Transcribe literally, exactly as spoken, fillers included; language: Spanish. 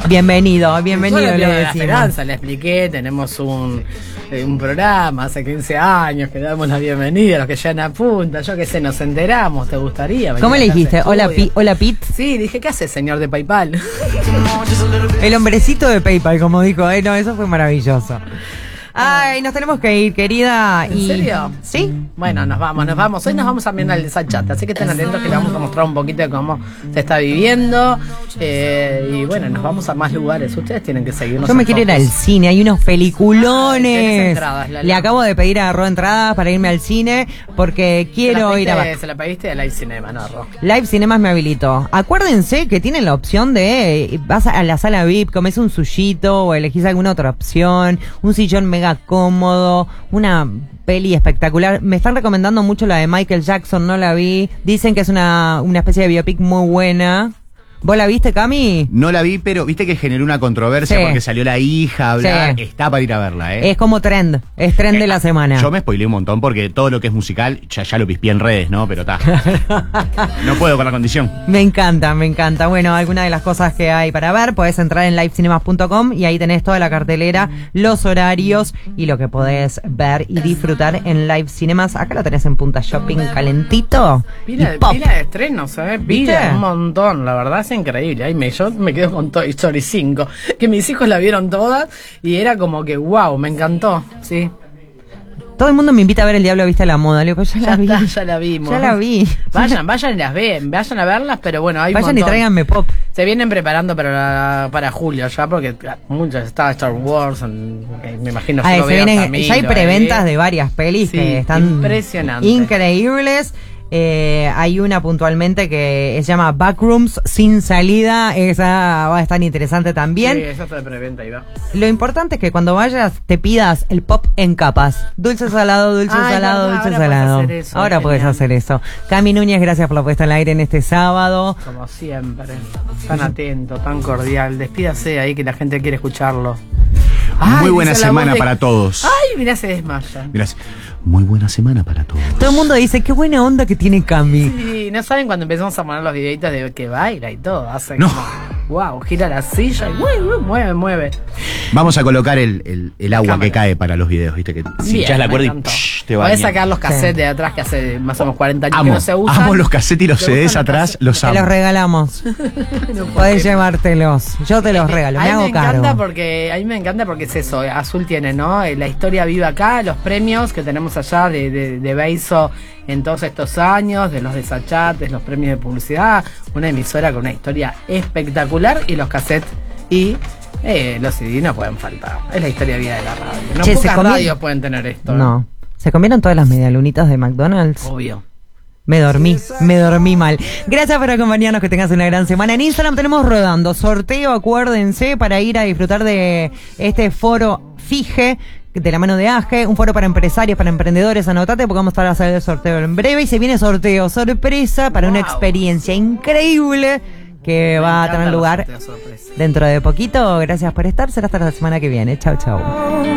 Bienvenido, bienvenido. Yo le, le pido la decimos. esperanza, le expliqué, tenemos un, eh, un programa hace quince años que damos la bienvenida a los que llegan a punta, yo qué sé, nos enteramos, ¿te gustaría? ¿Cómo le dijiste? Hola, Pi- hola Pete. Sí, dije, ¿qué hace señor de PayPal? El hombrecito de PayPal, como dijo. Eh, no, eso fue maravilloso. Ay, nos tenemos que ir, querida. ¿En y... serio? Sí. Bueno, nos vamos, nos vamos. Hoy nos vamos también al desachate, así que estén atentos que les vamos a mostrar un poquito de cómo se está viviendo. Eh, y bueno, nos vamos a más lugares. Ustedes tienen que seguirnos. Yo me quiero ir al cine, hay unos peliculones. Tenés entradas, Lala. Le acabo de pedir a Ro entradas para irme al cine porque quiero ¿Se ir la a... pediste- ¿Se la pediste de Live Cinema, no, Ro? Live Cinemas me habilitó. Acuérdense que tienen la opción de eh, vas a la sala V I P, comes un sushito o elegís alguna otra opción, un sillón mega cómodo, una peli espectacular. Me están recomendando mucho la de Michael Jackson, no la vi. Dicen que es una, una especie de biopic muy buena. ¿Vos la viste, Cami? No la vi, pero viste que generó una controversia Sí. porque salió la hija a hablar. Sí. Está para ir a verla, ¿eh? Es como trend, es trend Eh, de la semana. Yo me spoileé un montón porque todo lo que es musical ya, ya lo pispié en redes, ¿no? Pero está. No puedo con la condición. Me encanta, me encanta. Bueno, alguna de las cosas que hay para ver, podés entrar en live cinemas punto com y ahí tenés toda la cartelera, los horarios y lo que podés ver y disfrutar en Live Cinemas. Acá lo tenés en Punta Shopping calentito. Pila, y de, pop. pila de estrenos, ¿eh? Pila, ¿Viste? un montón, la verdad es increíble. Ay, me, yo me quedo con Toy Story cinco, que mis hijos la vieron todas y era como que, wow, me encantó, sí. Todo el mundo me invita a ver El Diablo Viste a la Moda. Le digo, ya, Ya la vi. está, ya la vimos. Ya la vi. Vayan, vayan y las ven, vayan a verlas, pero bueno, hay un Vayan y montón. tráiganme pop. Se vienen preparando para, para julio ya, porque muchas está Star Wars, en- que me imagino que Ay, lo se veo vienen- Camilo, ya hay preventas ¿eh? de varias pelis Sí, que están impresionante. increíbles. Eh, hay una puntualmente que se llama Backrooms sin salida. Esa va a estar interesante también. Sí, esa está de preventa y va. Lo importante es que cuando vayas te pidas el pop en capas. Dulce salado, dulce Ay, salado, verdad, dulce ahora podés salado. hacer eso, Ahora genial. puedes hacer eso. Cami Núñez, gracias por la puesta al aire en este sábado. Como siempre, tan atento, tan cordial. Despídase ahí que la gente quiere escucharlo. Muy buena dice la semana voz de- para todos. Ay, mirá, se desmaya. Gracias. Muy buena semana para todos. Todo el mundo dice, qué buena onda que tiene Cami. Sí, no saben cuando empezamos a poner los videitos de que baila y todo. Hace No. como, wow, gira la silla y mueve, mueve, mueve. Vamos a colocar el, el, el agua Cámara. que cae para los videos, viste que si Bien, echás la me cuerda y encantó. psh, te Podés baña. sacar los cassettes Sí. de atrás que hace más o menos cuarenta años que Amo, no se usan. amo los cassettes y los ¿Te C Ds gustan los atrás, cassettes? los Te amo. los regalamos. No puedo Podés creer. llevártelos. Yo te los regalo, A me mí hago me encanta cargo. porque a mí me encanta porque es eso, Azul tiene, ¿no? Eh, La historia vive acá, los premios que tenemos allá de, de, de Beizo en todos estos años, de los desachates, los premios de publicidad, una emisora con una historia espectacular y los cassettes y eh, los C D no pueden faltar. Es la historia viva de la radio. No Che, se pocas comi- radios pueden tener esto. No. ¿Se comieron todas las medialunitas de McDonald's? Obvio. Me dormí, me dormí mal. Gracias por acompañarnos, que tengas una gran semana. En Instagram tenemos rodando sorteo, acuérdense, para ir a disfrutar de este foro Fije, de la mano de Aje, un foro para empresarios, para emprendedores. Anotate porque vamos a estar a hacer el sorteo en breve. Y se viene sorteo sorpresa para una Wow. experiencia increíble que Me va a encantan tener los lugar sorteos sorpresa. dentro de poquito. Gracias por estar, será hasta la semana que viene. Chau, chau.